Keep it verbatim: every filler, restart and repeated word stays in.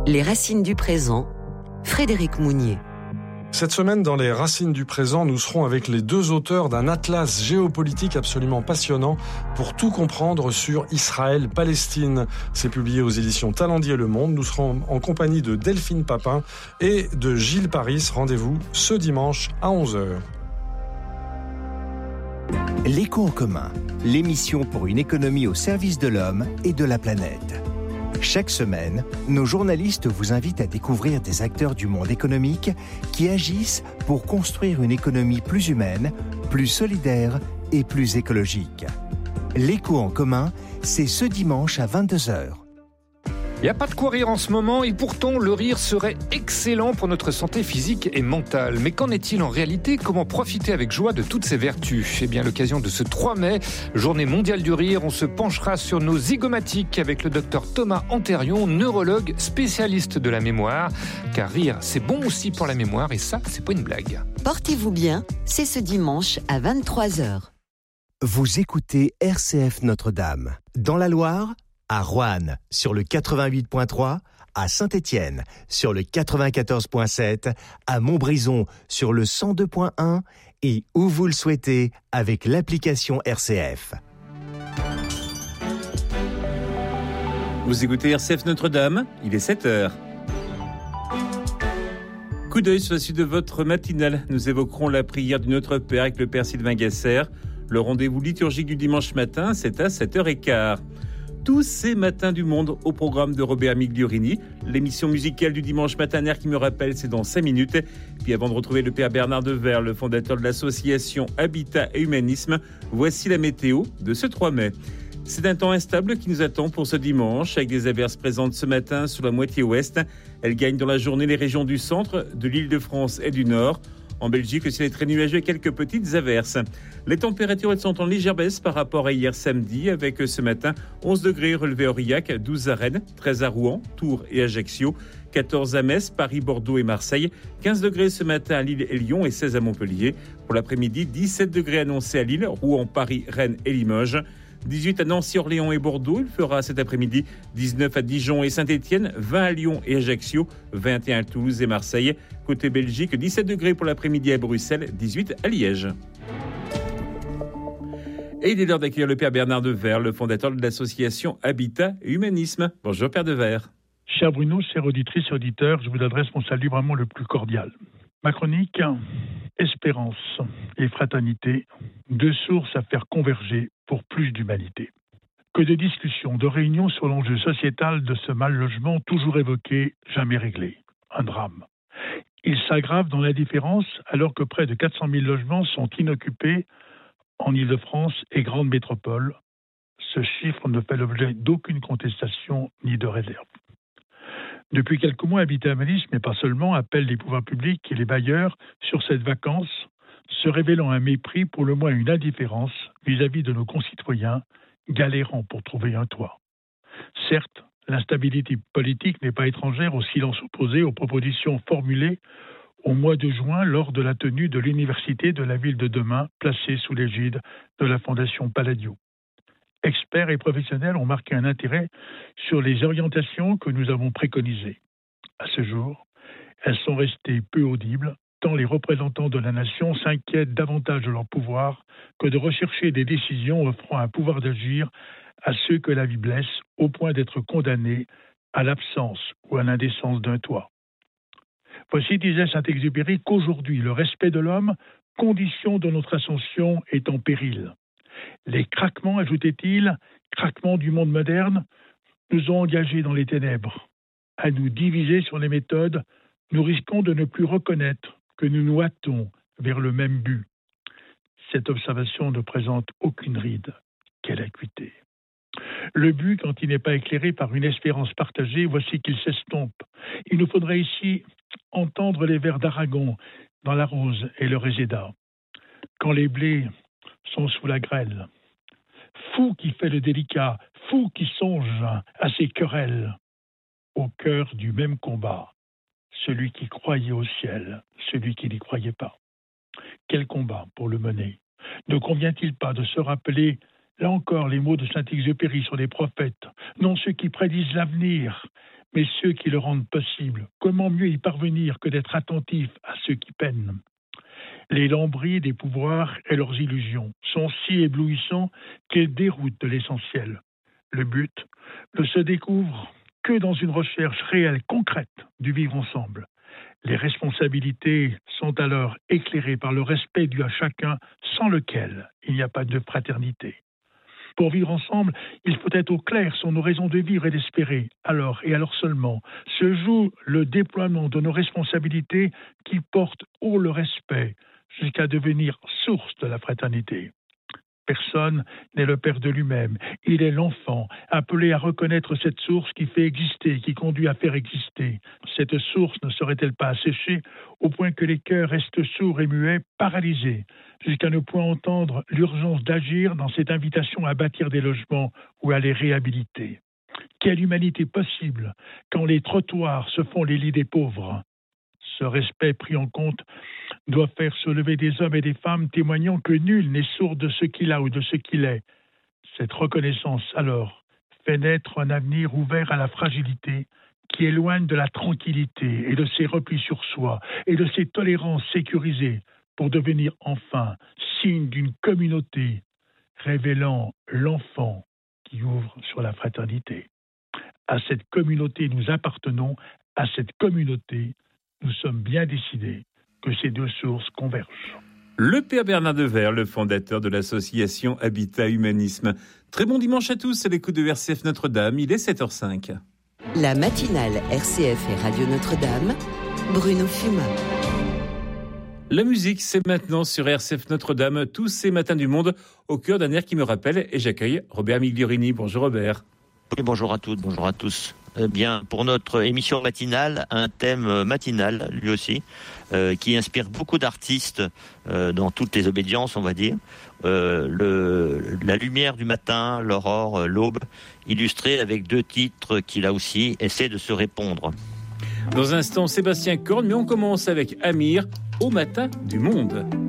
Les racines du présent, Frédéric Mounier. Cette semaine, dans les Racines du présent, nous serons avec les deux auteurs d'un atlas géopolitique absolument passionnant pour tout comprendre sur Israël-Palestine. C'est publié aux éditions Talendier Le Monde. Nous serons en compagnie de Delphine Papin et de Gilles Paris. Rendez-vous ce dimanche à onze heures. L'écho en commun, l'émission pour une économie au service de l'homme et de la planète. Chaque semaine, nos journalistes vous invitent à découvrir des acteurs du monde économique qui agissent pour construire une économie plus humaine, plus solidaire et plus écologique. L'écho en commun, c'est ce dimanche à vingt-deux heures. Il n'y a pas de quoi rire en ce moment et pourtant le rire serait excellent pour notre santé physique et mentale. Mais qu'en est-il en réalité ? Comment profiter avec joie de toutes ces vertus ? Eh bien, à l'occasion de ce trois mai, journée mondiale du rire, on se penchera sur nos zygomatiques avec le docteur Thomas Antérion, neurologue spécialiste de la mémoire. Car rire, c'est bon aussi pour la mémoire et ça, c'est pas une blague. Portez-vous bien, c'est ce dimanche à vingt-trois heures. Vous écoutez R C F Notre-Dame. Dans la Loire, à Roanne sur le quatre-vingt-huit virgule trois, à Saint-Étienne sur le quatre-vingt-quatorze virgule sept, à Montbrison sur le cent deux virgule un et où vous le souhaitez avec l'application R C F. Vous écoutez R C F Notre-Dame, il est sept heures. Coup d'œil sur la suite de votre matinale. Nous évoquerons la prière du Notre Père avec le Père Sylvain Gasser. Le rendez-vous liturgique du dimanche matin, c'est à sept heures quinze. Tous ces matins du monde au programme de Robert Migliorini. L'émission musicale du dimanche matin qui me rappelle, c'est dans cinq minutes. Puis avant de retrouver le Père Bernard Devers, le fondateur de l'association Habitat et Humanisme, voici la météo de ce trois mai. C'est un temps instable qui nous attend pour ce dimanche, avec des averses présentes ce matin sur la moitié ouest. Elles gagnent dans la journée les régions du centre, de l'Île-de-France et du Nord. En Belgique, le ciel est très nuageux et quelques petites averses. Les températures elles sont en légère baisse par rapport à hier samedi, avec ce matin onze degrés relevés à Aurillac, douze à Rennes, treize à Rouen, Tours et Ajaccio, quatorze à Metz, Paris, Bordeaux et Marseille, quinze degrés ce matin à Lille et Lyon et seize à Montpellier. Pour l'après-midi, dix-sept degrés annoncés à Lille, Rouen, Paris, Rennes et Limoges. dix-huit à Nancy, Orléans et Bordeaux. Il fera cet après-midi dix-neuf à Dijon et Saint-Étienne, vingt à Lyon et Ajaccio, vingt et un à Toulouse et Marseille. Côté Belgique, dix-sept degrés pour l'après-midi à Bruxelles, dix-huit à Liège. Et il est l'heure d'accueillir le Père Bernard Devers, le fondateur de l'association Habitat et Humanisme. Bonjour Père Devers. Cher Bruno, chère auditrice et auditeur, je vous adresse mon salut vraiment le plus cordial. Ma chronique, espérance et fraternité, deux sources à faire converger pour plus d'humanité. Que de discussions, de réunions sur l'enjeu sociétal de ce mal logement toujours évoqué, jamais réglé. Un drame. Il s'aggrave dans l'indifférence alors que près de quatre cent mille logements sont inoccupés en Île-de-France et grandes métropoles. Ce chiffre ne fait l'objet d'aucune contestation ni de réserve. Depuis quelques mois, Habitat et Humanisme, mais pas seulement, appelle les pouvoirs publics et les bailleurs sur cette vacance, se révélant un mépris, pour le moins une indifférence, vis-à-vis de nos concitoyens galérant pour trouver un toit. Certes, l'instabilité politique n'est pas étrangère au silence opposé aux propositions formulées au mois de juin lors de la tenue de l'Université de la ville de demain, placée sous l'égide de la Fondation Palladio. Experts et professionnels ont marqué un intérêt sur les orientations que nous avons préconisées. À ce jour, elles sont restées peu audibles, tant les représentants de la nation s'inquiètent davantage de leur pouvoir que de rechercher des décisions offrant un pouvoir d'agir à ceux que la vie blesse, au point d'être condamnés à l'absence ou à l'indécence d'un toit. Voici, disait Saint-Exupéry, qu'aujourd'hui, le respect de l'homme, condition de notre ascension, est en péril. Les craquements, ajoutait-il, craquements du monde moderne, nous ont engagés dans les ténèbres. À nous diviser sur les méthodes, nous risquons de ne plus reconnaître que nous nous hâtons vers le même but. Cette observation ne présente aucune ride. Quelle acuité. Le but, quand il n'est pas éclairé par une espérance partagée, voici qu'il s'estompe. Il nous faudrait ici entendre les vers d'Aragon dans la rose et le réséda. Quand les blés sont sous la grêle. Fou qui fait le délicat, fou qui songe à ses querelles. Au cœur du même combat, celui qui croyait au ciel, celui qui n'y croyait pas. Quel combat pour le mener? Ne convient-il pas de se rappeler, là encore, les mots de Saint-Exupéry sur les prophètes, non ceux qui prédisent l'avenir, mais ceux qui le rendent possible. Comment mieux y parvenir que d'être attentif à ceux qui peinent ? Les lambris des pouvoirs et leurs illusions sont si éblouissants qu'ils déroutent de l'essentiel. Le but ne se découvre que dans une recherche réelle, concrète du vivre ensemble. Les responsabilités sont alors éclairées par le respect dû à chacun, sans lequel il n'y a pas de fraternité. Pour vivre ensemble, il faut être au clair sur nos raisons de vivre et d'espérer. Alors, et alors seulement, se joue le déploiement de nos responsabilités qui portent haut le respect jusqu'à devenir source de la fraternité. Personne n'est le père de lui-même. Il est l'enfant, appelé à reconnaître cette source qui fait exister, qui conduit à faire exister. Cette source ne serait-elle pas asséchée au point que les cœurs restent sourds et muets, paralysés, jusqu'à ne point entendre l'urgence d'agir dans cette invitation à bâtir des logements ou à les réhabiliter? Quelle humanité possible quand les trottoirs se font les lits des pauvres? Ce respect pris en compte doit faire se lever des hommes et des femmes témoignant que nul n'est sourd de ce qu'il a ou de ce qu'il est. Cette reconnaissance, alors, fait naître un avenir ouvert à la fragilité qui éloigne de la tranquillité et de ses replis sur soi et de ses tolérances sécurisées pour devenir enfin signe d'une communauté révélant l'enfant qui ouvre sur la fraternité. À cette communauté nous appartenons, à cette communauté nous sommes bien décidés que ces deux sources convergent. Le père Bernard Devers, le fondateur de l'association Habitat Humanisme. Très bon dimanche à tous, à l'écoute de R C F Notre-Dame, il est sept heures cinq. La matinale R C F et Radio Notre-Dame, Bruno Fumat. La musique, c'est maintenant sur R C F Notre-Dame, tous ces matins du monde, au cœur d'un air qui me rappelle, et j'accueille Robert Migliorini. Bonjour Robert. Oui, bonjour à toutes, bonjour à tous. Eh bien, pour notre émission matinale, un thème matinal, lui aussi, euh, qui inspire beaucoup d'artistes euh, dans toutes les obédiences, on va dire. Euh, le, la lumière du matin, l'aurore, l'aube, illustrée avec deux titres qui, là aussi, essaient de se répondre. Dans un instant, Sébastien Korn, mais on commence avec Amir, Au matin du monde.